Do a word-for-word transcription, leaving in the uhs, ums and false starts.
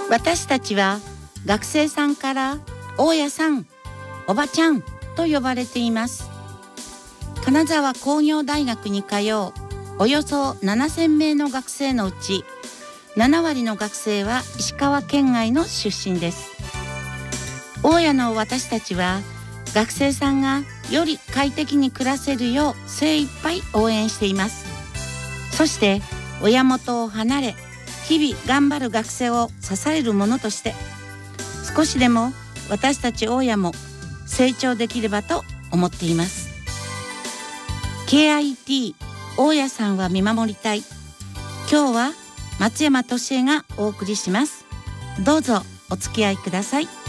私たちは学生さんから大家さん、おばちゃんと呼ばれています。金沢工業大学に通うおよそななせんめいの学生のうちななわりの学生は石川県外の出身です。大家の私たちは学生さんがより快適に暮らせるよう精一杯応援しています。そして親元を離れ日々頑張る学生を支える者として少しでも私たち大家も成長できればと思っています。 ケーアイティー 大家さんは見守りたい。今日は松山俊恵がお送りします。どうぞお付き合いください。